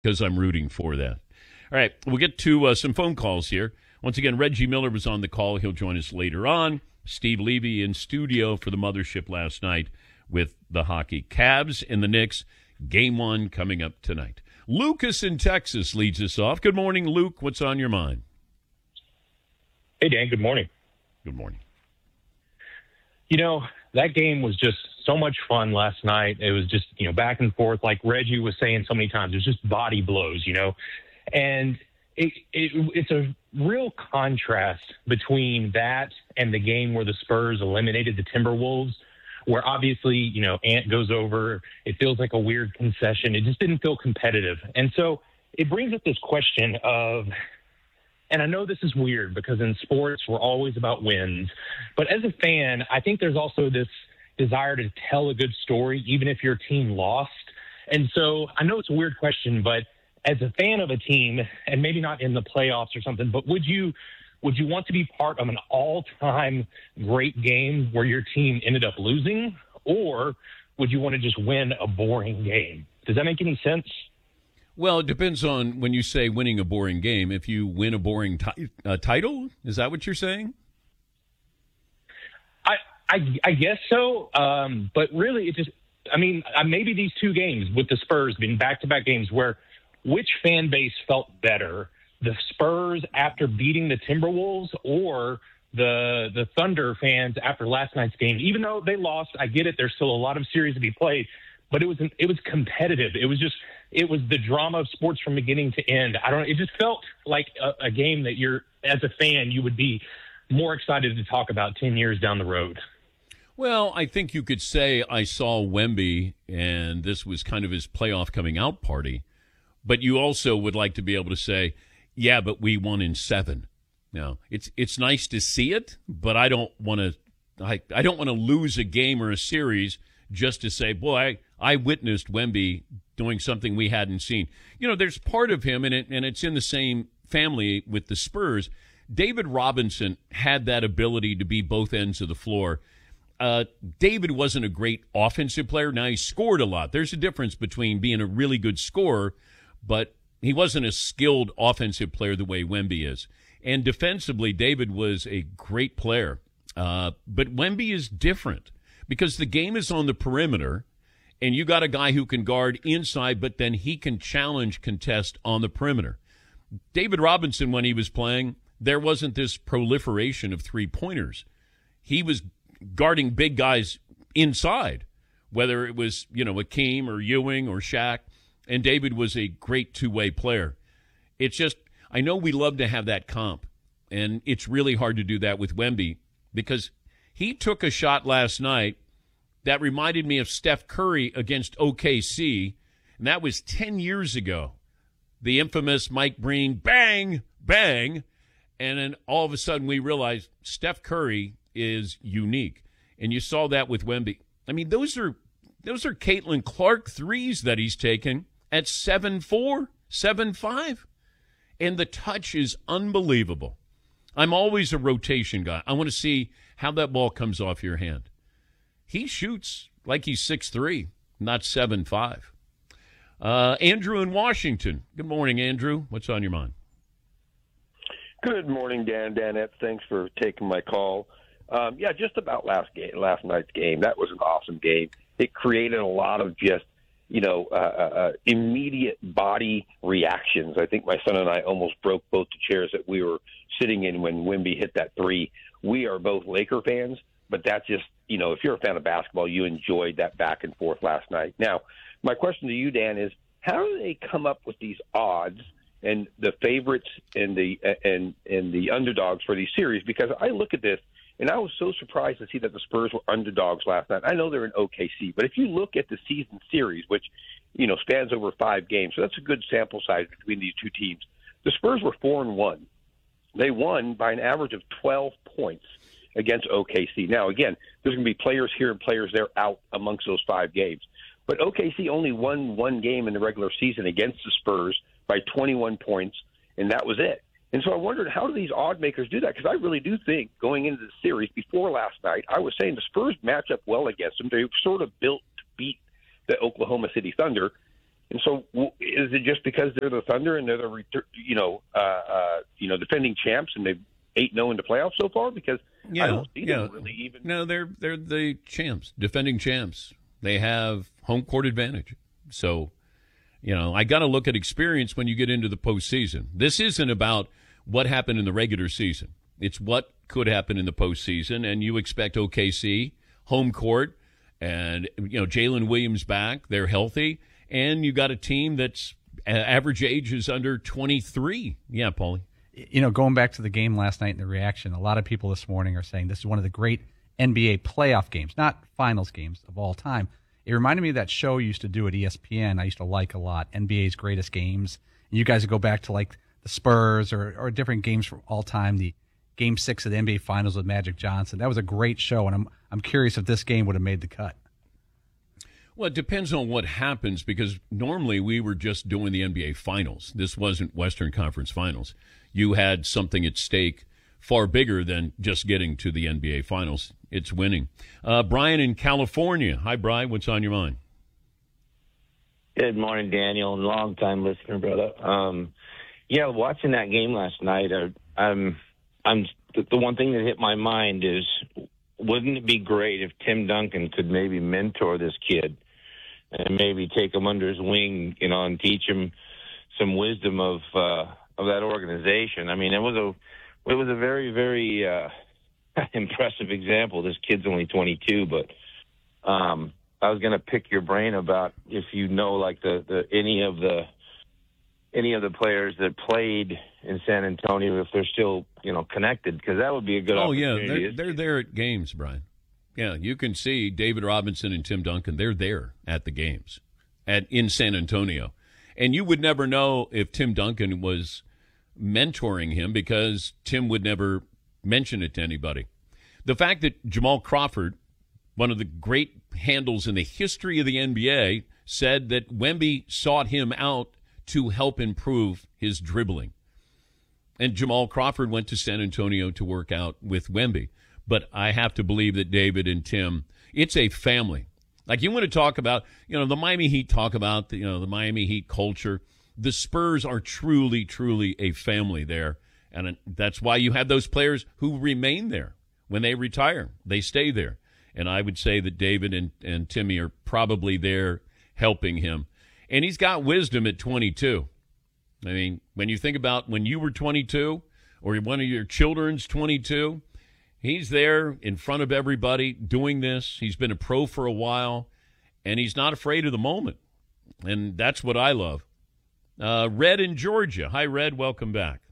because I'm rooting for that. All right, we'll get to some phone calls here. Once again, Reggie Miller was on the call. He'll join us later on. Steve Levy in studio for the mothership last night with the hockey. Cavs and the Knicks, game one coming up tonight. Lucas in Texas leads us off. Good morning, Luke. What's on your mind? Hey, Dan. Good morning. Good morning. You know, that game was just so much fun last night. It was just, back and forth, like Reggie was saying so many times. It was just body blows, And it's a real contrast between that and the game where the Spurs eliminated the Timberwolves, where obviously, Ant goes over. It feels like a weird concession. It just didn't feel competitive. And so it brings up this question of, and I know this is weird because in sports, we're always about wins. But as a fan, I think there's also this desire to tell a good story, even if your team lost. And so I know it's a weird question, but as a fan of a team, and maybe not in the playoffs or something, but would you want to be part of an all-time great game where your team ended up losing, or would you want to just win a boring game? Does that make any sense? Well, it depends on when you say winning a boring game. If you win a boring title, is that what you're saying? I guess so. But really, maybe these two games with the Spurs being back-to-back games where which fan base felt better, the Spurs after beating the Timberwolves or the Thunder fans after last night's game? Even though they lost, I get it. There's still a lot of series to be played, but it was competitive. It was the drama of sports from beginning to end. It just felt like a game that as a fan, you would be more excited to talk about 10 years down the road. Well, I think you could say I saw Wemby, and this was kind of his playoff coming out party. But you also would like to be able to say, yeah, but we won in 7. Now, it's nice to see it, but I don't want to lose a game or a series just to say, boy, I witnessed Wemby doing something we hadn't seen. There's part of him, and it's in the same family with the Spurs. David Robinson had that ability to be both ends of the floor. David wasn't a great offensive player. Now, he scored a lot. There's a difference between being a really good scorer, but he wasn't a skilled offensive player the way Wemby is. And defensively, David was a great player. But Wemby is different because the game is on the perimeter, and you got a guy who can guard inside, but then he can contest on the perimeter. David Robinson, when he was playing, there wasn't this proliferation of three-pointers. He was guarding big guys inside, whether it was, Akeem or Ewing or Shaq, and David was a great two-way player. It's just, I know we love to have that comp, and it's really hard to do that with Wemby because he took a shot last night that reminded me of Steph Curry against OKC, and that was 10 years ago. The infamous Mike Breen, bang, bang, and then all of a sudden we realized Steph Curry is unique. And you saw that with Wemby. I mean, those are Caitlin Clark threes that he's taken at 7'4", 7'5", and the touch is unbelievable. I'm always a rotation guy. I want to see how that ball comes off your hand. He shoots like he's 6'3", not 7'5". Andrew in Washington. Good morning, Andrew. What's on your mind? Good morning, Danette. Thanks for taking my call. Just about last night's game. That was an awesome game. It created a lot of just, immediate body reactions. I think my son and I almost broke both the chairs that we were sitting in when Wemby hit that three. We are both Laker fans, but that's just, if you're a fan of basketball, you enjoyed that back and forth last night. Now, my question to you, Dan, is how do they come up with these odds and the favorites and the underdogs for these series? Because I look at this, and I was so surprised to see that the Spurs were underdogs last night. I know they're in OKC, but if you look at the season series, which, spans over 5 games, so that's a good sample size between these two teams, the Spurs were 4-1. They won by an average of 12 points against OKC. Now, again, there's going to be players here and players there out amongst those 5 games. But OKC only won 1 game in the regular season against the Spurs by 21 points, and that was it. And so I wondered, how do these odd makers do that? Because I really do think going into the series before last night, I was saying the Spurs match up well against them. They sort of built to beat the Oklahoma City Thunder. And so, is it just because they're the Thunder and they're the defending champs and they've 8-0 in the playoffs so far? Because I don't see them really even. No, they're the champs, defending champs. They have home court advantage. So, I got to look at experience when you get into the postseason. This isn't about what happened in the regular season. It's what could happen in the postseason, and you expect OKC, home court, and Jalen Williams back. They're healthy, and you got a team that's average age is under 23. Yeah, Paulie. Going back to the game last night and the reaction, a lot of people this morning are saying this is one of the great NBA playoff games, not finals games of all time. It reminded me of that show you used to do at ESPN I used to like a lot, NBA's Greatest Games. And you guys would go back to like the Spurs or different games from all time, the Game 6 of the NBA Finals with Magic Johnson. That was a great show, and I'm curious if this game would have made the cut. Well, it depends on what happens, because normally we were just doing the NBA Finals. This wasn't Western Conference Finals. You had something at stake far bigger than just getting to the NBA Finals. It's winning. Brian in California. Hi, Brian. What's on your mind? Good morning, Daniel. Long-time listener, brother. Watching that game last night, the one thing that hit my mind is, wouldn't it be great if Tim Duncan could maybe mentor this kid and maybe take him under his wing, and teach him some wisdom of that organization? I mean, it was a very, very impressive example. This kid's only 22, but I was going to pick your brain about if like any of the players that played in San Antonio, if they're still connected, because that would be a good opportunity. Yeah, they're there at games, Brian. Yeah, you can see David Robinson and Tim Duncan. They're there at the games in San Antonio, and you would never know if Tim Duncan was mentoring him, because Tim would never mention it to anybody. The fact that Jamal Crawford, one of the great handles in the history of the NBA, said that Wemby sought him out to help improve his dribbling. And Jamal Crawford went to San Antonio to work out with Wemby. But I have to believe that David and Tim, it's a family. Like, you want to talk about, the Miami Heat talk about, the Miami Heat culture. The Spurs are truly, truly a family there. And that's why you have those players who remain there. When they retire, they stay there. And I would say that David and Timmy are probably there helping him. And he's got wisdom at 22. I mean, when you think about when you were 22 or one of your children's 22, he's there in front of everybody doing this. He's been a pro for a while, and he's not afraid of the moment. And that's what I love. Red in Georgia. Hi, Red. Welcome back.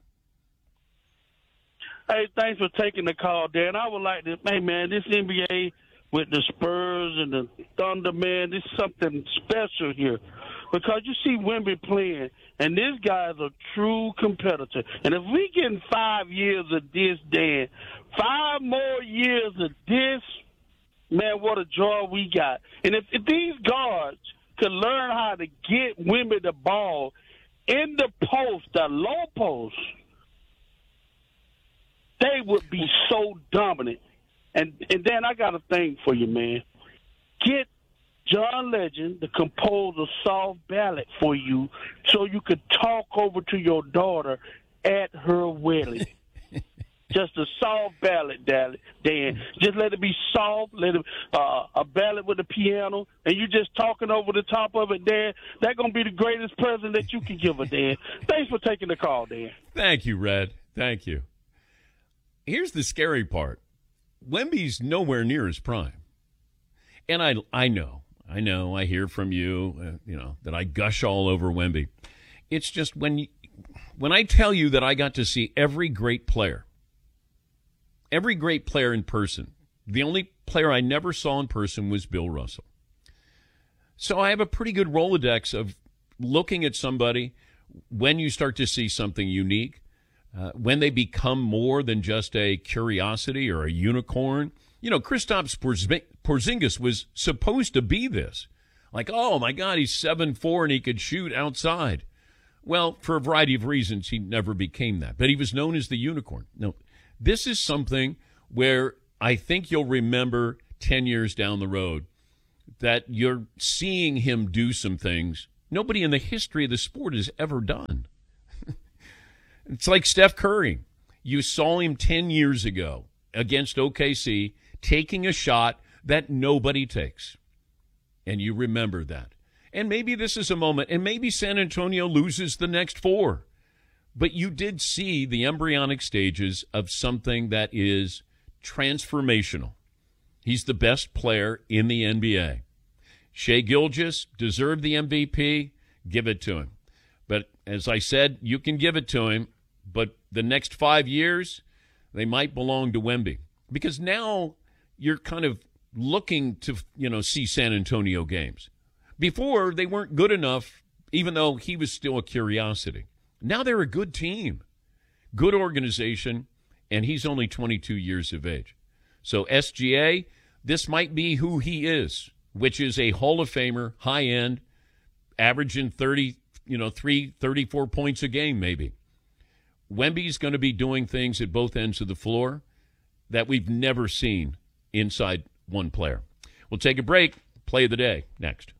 Hey, thanks for taking the call, Dan. I would like to, hey, man, this NBA with the Spurs and the Thunder, man, this is something special here. Because you see Wemby playing, and this guy is a true competitor. And if we get 5 years of this, Dan, 5 more years of this, man, what a joy we got. And if these guards could learn how to get Wemby the ball in the post, the low post, they would be so dominant. And Dan, I got a thing for you, man. Get John Legend to compose a soft ballad for you so you could talk over to your daughter at her wedding. Just a soft ballad, Dan. Just let it be soft, let it a ballad with a piano, and you just talking over the top of it, Dan. That's going to be the greatest present that you can give her, Dan. Thanks for taking the call, Dan. Thank you, Red. Thank you. Here's the scary part. Wemby's nowhere near his prime. And I know, I hear from you, that I gush all over Wemby. It's just when I tell you that I got to see every great player in person, the only player I never saw in person was Bill Russell. So I have a pretty good Rolodex of looking at somebody when you start to see something unique, when they become more than just a curiosity or a unicorn. Kristaps Porzingis was supposed to be this. Like, oh, my God, he's 7'4", and he could shoot outside. Well, for a variety of reasons, he never became that. But he was known as the unicorn. No, this is something where I think you'll remember 10 years down the road that you're seeing him do some things Nobody in the history of the sport has ever done. It's like Steph Curry. You saw him 10 years ago against OKC taking a shot that nobody takes. And you remember that. And maybe this is a moment, and maybe San Antonio loses the next 4. But you did see the embryonic stages of something that is transformational. He's the best player in the NBA. Shai Gilgeous deserved the MVP. Give it to him. But as I said, you can give it to him, but the next 5 years, they might belong to Wemby. Because now you're kind of looking to, see San Antonio games. Before, they weren't good enough, even though he was still a curiosity. Now they're a good team, good organization, and he's only 22 years of age. So SGA, this might be who he is, which is a Hall of Famer, high-end, averaging 34 points a game maybe. Wemby's going to be doing things at both ends of the floor that we've never seen inside one player. We'll take a break. Play of the day next.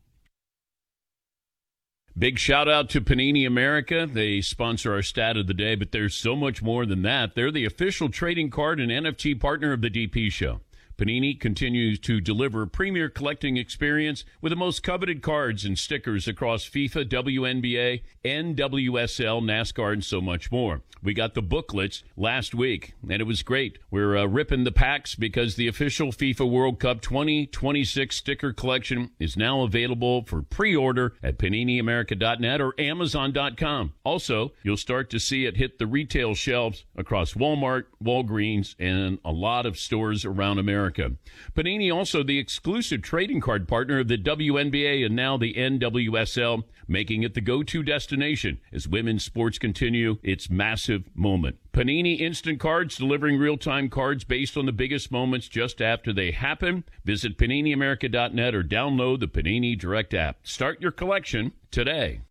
Big shout out to Panini America. They sponsor our stat of the day, but there's so much more than that. They're the official trading card and NFT partner of the DP Show. Panini continues to deliver a premier collecting experience with the most coveted cards and stickers across FIFA, WNBA, NWSL, NASCAR, and so much more. We got the booklets last week, and it was great. We're ripping the packs because the official FIFA World Cup 2026 sticker collection is now available for pre-order at PaniniAmerica.net or Amazon.com. Also, you'll start to see it hit the retail shelves across Walmart, Walgreens, and a lot of stores around America. Panini also the exclusive trading card partner of the WNBA and now the NWSL, making it the go-to destination as women's sports continue its massive moment. Panini Instant Cards, delivering real-time cards based on the biggest moments just after they happen. Visit PaniniAmerica.net or download the Panini Direct app. Start your collection today.